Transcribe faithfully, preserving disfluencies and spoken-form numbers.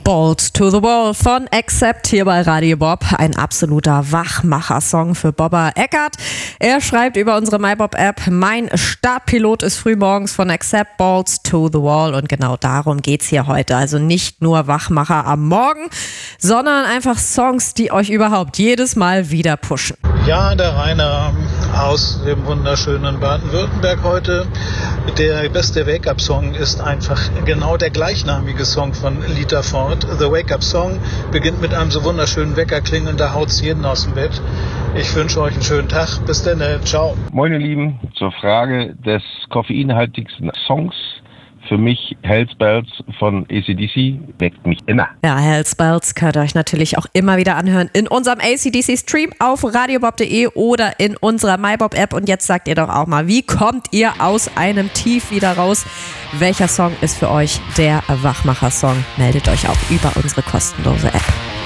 Balls to the Wall von Accept hier bei Radio Bob. Ein absoluter Wachmacher-Song für Bobber Eckert. Er schreibt über unsere MyBob-App: Mein Startpilot ist frühmorgens von Accept, Balls to the Wall. Und genau darum geht's hier heute. Also nicht nur Wachmacher am Morgen, sondern einfach Songs, die euch überhaupt jedes Mal wieder pushen. Ja, der Rainer aus dem wunderschönen Baden-Württemberg heute. Der beste Wake-up-Song ist einfach genau der gleichnamige Song von Lita Ford. The Wake-up-Song beginnt mit einem so wunderschönen Weckerklingeln, da haut's jeden aus dem Bett. Ich wünsche euch einen schönen Tag. Bis dann, ciao. Moin ihr Lieben, zur Frage des koffeinhaltigsten Songs. Für mich Hell's Bells von A C D C weckt mich immer. Ja, Hell's Bells könnt ihr euch natürlich auch immer wieder anhören in unserem A C D C-Stream auf radiobob punkt de oder in unserer MyBob-App. Und jetzt sagt ihr doch auch mal, wie kommt ihr aus einem Tief wieder raus? Welcher Song ist für euch der Wachmacher-Song? Meldet euch auch über unsere kostenlose App.